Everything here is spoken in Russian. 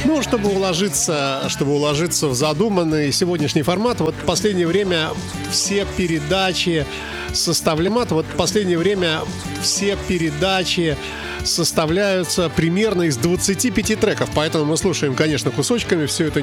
Ну, чтобы уложиться в задуманный сегодняшний формат, вот в последнее время все передачи составляются примерно из 25 треков, поэтому мы слушаем, конечно, кусочками все это.